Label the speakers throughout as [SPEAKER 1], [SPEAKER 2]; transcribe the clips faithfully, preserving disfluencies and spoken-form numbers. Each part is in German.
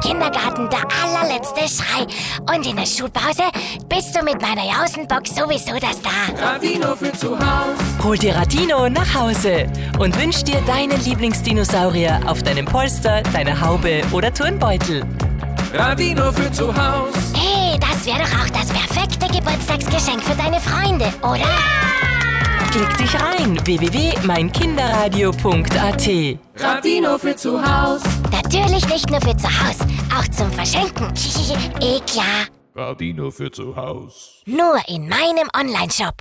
[SPEAKER 1] Kindergarten der allerletzte Schrei. Und in der Schulpause bist du mit meiner Jausenbox sowieso das da.
[SPEAKER 2] Radino für zu Haus.
[SPEAKER 3] Hol dir Radino nach Hause und wünsch dir deinen Lieblingsdinosaurier auf deinem Polster, deiner Haube oder Turnbeutel.
[SPEAKER 2] Radino für zu Haus.
[SPEAKER 1] Hey, das wäre doch auch das perfekte Geburtstagsgeschenk für deine Freunde, oder? Ja!
[SPEAKER 3] Klick dich rein, w w w punkt mein kinderradio punkt a t.
[SPEAKER 2] Radino für zu Haus.
[SPEAKER 1] Natürlich nicht nur für zu Haus, auch zum Verschenken. Eh klar.
[SPEAKER 2] Radino für zu Haus.
[SPEAKER 1] Nur in meinem Onlineshop.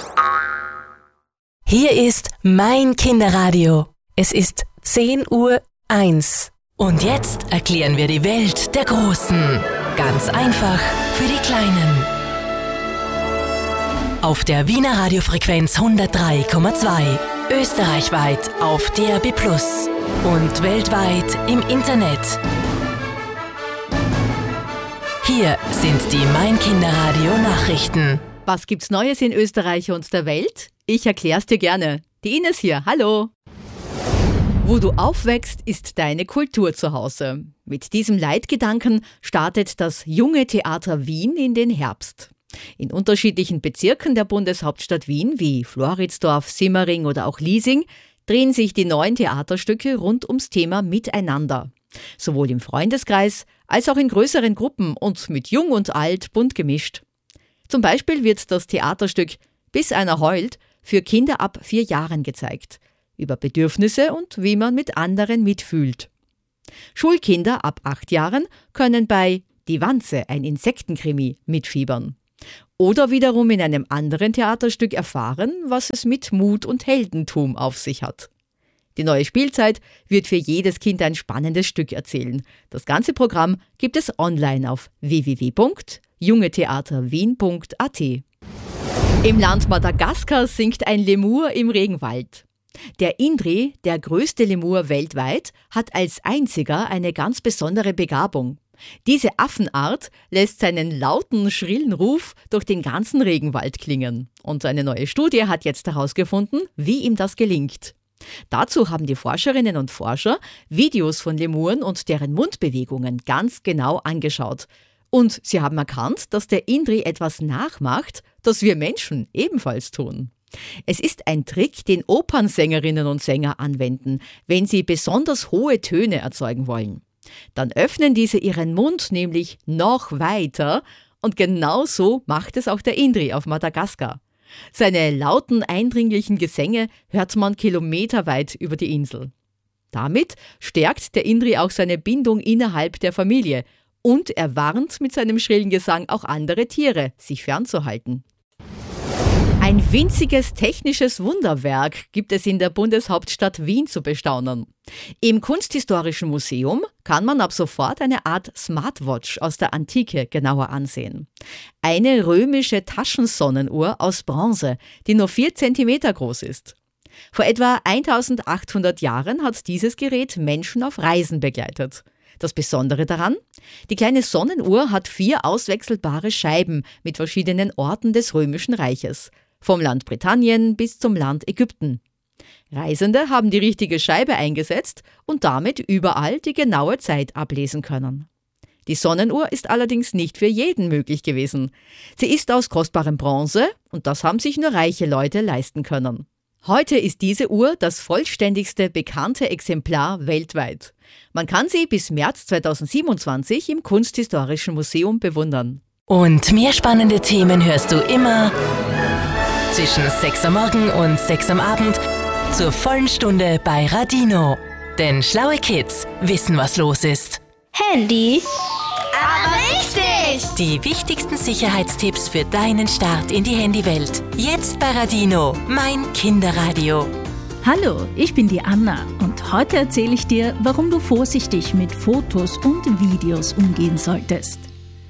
[SPEAKER 3] Hier ist mein Kinderradio. Es ist zehn Uhr eins. Und jetzt erklären wir die Welt der Großen. Ganz einfach für die Kleinen. Auf der Wiener Radiofrequenz hundertdrei Komma zwei. Österreichweit auf D A B plus. Und weltweit im Internet. Hier sind die Mein Kinderradio Nachrichten.
[SPEAKER 4] Was gibt's Neues in Österreich und der Welt? Ich erklär's dir gerne. Die Ines hier, hallo. Wo du aufwächst, ist deine Kultur zu Hause. Mit diesem Leitgedanken startet das Junge Theater Wien in den Herbst. In unterschiedlichen Bezirken der Bundeshauptstadt Wien, wie Floridsdorf, Simmering oder auch Liesing, drehen sich die neuen Theaterstücke rund ums Thema Miteinander. Sowohl im Freundeskreis als auch in größeren Gruppen und mit Jung und Alt bunt gemischt. Zum Beispiel wird das Theaterstück Bis einer heult für Kinder ab vier Jahren gezeigt. Über Bedürfnisse und wie man mit anderen mitfühlt. Schulkinder ab acht Jahren können bei Die Wanze, ein Insektenkrimi, mitfiebern. Oder wiederum in einem anderen Theaterstück erfahren, was es mit Mut und Heldentum auf sich hat. Die neue Spielzeit wird für jedes Kind ein spannendes Stück erzählen. Das ganze Programm gibt es online auf w w w punkt jungetheaterwien punkt a t. Im Land Madagaskar singt ein Lemur im Regenwald. Der Indri, der größte Lemur weltweit, hat als einziger eine ganz besondere Begabung. Diese Affenart lässt seinen lauten, schrillen Ruf durch den ganzen Regenwald klingen. Und eine neue Studie hat jetzt herausgefunden, wie ihm das gelingt. Dazu haben die Forscherinnen und Forscher Videos von Lemuren und deren Mundbewegungen ganz genau angeschaut. Und sie haben erkannt, dass der Indri etwas nachmacht, das wir Menschen ebenfalls tun. Es ist ein Trick, den Opernsängerinnen und Sänger anwenden, wenn sie besonders hohe Töne erzeugen wollen. Dann öffnen diese ihren Mund nämlich noch weiter und genau so macht es auch der Indri auf Madagaskar. Seine lauten, eindringlichen Gesänge hört man kilometerweit über die Insel. Damit stärkt der Indri auch seine Bindung innerhalb der Familie und er warnt mit seinem schrillen Gesang auch andere Tiere, sich fernzuhalten. Ein winziges technisches Wunderwerk gibt es in der Bundeshauptstadt Wien zu bestaunen. Im Kunsthistorischen Museum kann man ab sofort eine Art Smartwatch aus der Antike genauer ansehen. Eine römische Taschensonnenuhr aus Bronze, die nur vier Zentimeter groß ist. Vor etwa eintausendachthundert Jahren hat dieses Gerät Menschen auf Reisen begleitet. Das Besondere daran? Die kleine Sonnenuhr hat vier auswechselbare Scheiben mit verschiedenen Orten des Römischen Reiches. Vom Land Britannien bis zum Land Ägypten. Reisende haben die richtige Scheibe eingesetzt und damit überall die genaue Zeit ablesen können. Die Sonnenuhr ist allerdings nicht für jeden möglich gewesen. Sie ist aus kostbarem Bronze und das haben sich nur reiche Leute leisten können. Heute ist diese Uhr das vollständigste bekannte Exemplar weltweit. Man kann sie bis März zweitausendsiebenundzwanzig im Kunsthistorischen Museum bewundern.
[SPEAKER 3] Und mehr spannende Themen hörst du immer zwischen sechs am Morgen und sechs am Abend zur vollen Stunde bei Radino. Denn schlaue Kids wissen, was los ist.
[SPEAKER 5] Handy, aber richtig!
[SPEAKER 3] Die wichtigsten Sicherheitstipps für deinen Start in die Handywelt. Jetzt bei Radino, mein Kinderradio.
[SPEAKER 6] Hallo, ich bin die Anna und heute erzähle ich dir, warum du vorsichtig mit Fotos und Videos umgehen solltest.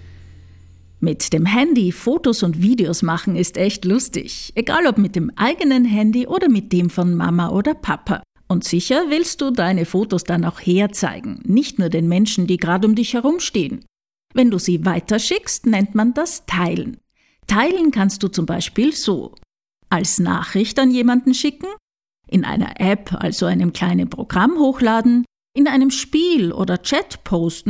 [SPEAKER 6] Mit dem Handy Fotos und Videos machen ist echt lustig, egal ob mit dem eigenen Handy oder mit dem von Mama oder Papa. Und sicher willst du deine Fotos dann auch herzeigen, nicht nur den Menschen, die gerade um dich herumstehen. Wenn du sie weiterschickst, nennt man das Teilen. Teilen kannst du zum Beispiel so: als Nachricht an jemanden schicken, in einer App, also einem kleinen Programm hochladen, in einem Spiel oder Chat posten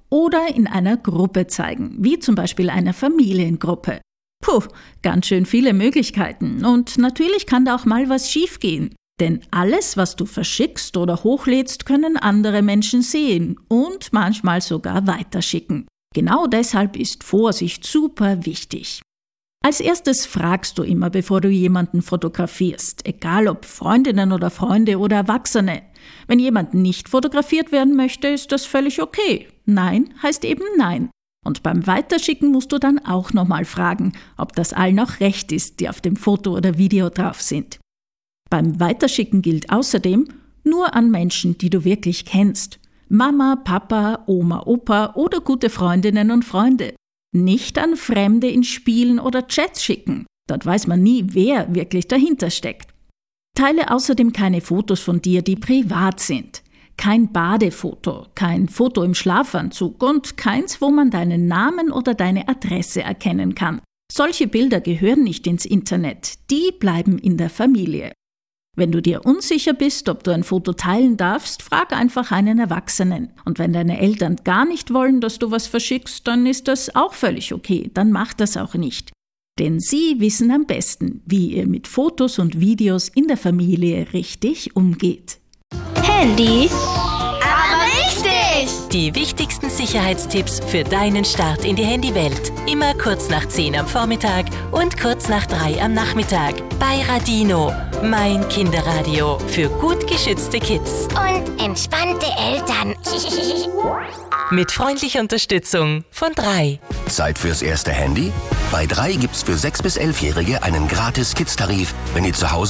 [SPEAKER 6] oder in einer Gruppe zeigen, wie zum Beispiel einer Familiengruppe. Puh, ganz schön viele Möglichkeiten und natürlich kann da auch mal was schiefgehen. Denn alles, was du verschickst oder hochlädst, können andere Menschen sehen und manchmal sogar weiterschicken. Genau deshalb ist Vorsicht super wichtig. Als erstes fragst du immer, bevor du jemanden fotografierst, egal ob Freundinnen oder Freunde oder Erwachsene. Wenn jemand nicht fotografiert werden möchte, ist das völlig okay. Nein heißt eben nein. Und beim Weiterschicken musst du dann auch nochmal fragen, ob das allen auch recht ist, die auf dem Foto oder Video drauf sind. Beim Weiterschicken gilt außerdem nur an Menschen, die du wirklich kennst. Mama, Papa, Oma, Opa oder gute Freundinnen und Freunde. Nicht an Fremde in Spielen oder Chats schicken. Dort weiß man nie, wer wirklich dahinter steckt. Teile außerdem keine Fotos von dir, die privat sind. Kein Badefoto, kein Foto im Schlafanzug und keins, wo man deinen Namen oder deine Adresse erkennen kann. Solche Bilder gehören nicht ins Internet, die bleiben in der Familie. Wenn du dir unsicher bist, ob du ein Foto teilen darfst, frag einfach einen Erwachsenen. Und wenn deine Eltern gar nicht wollen, dass du was verschickst, dann ist das auch völlig okay, dann mach das auch nicht. Denn sie wissen am besten, wie ihr mit Fotos und Videos in der Familie richtig umgeht.
[SPEAKER 5] Handy, aber richtig!
[SPEAKER 3] Die wichtigsten Sicherheitstipps für deinen Start in die Handywelt. Immer kurz nach zehn am Vormittag und kurz nach drei am Nachmittag. Bei Radino, mein Kinderradio für gut geschützte Kids.
[SPEAKER 1] Und entspannte Eltern.
[SPEAKER 3] Mit freundlicher Unterstützung von drei.
[SPEAKER 7] Zeit fürs erste Handy? Bei drei gibt's für sechs- bis elfjährige einen gratis Kids-Tarif, wenn ihr zu Hause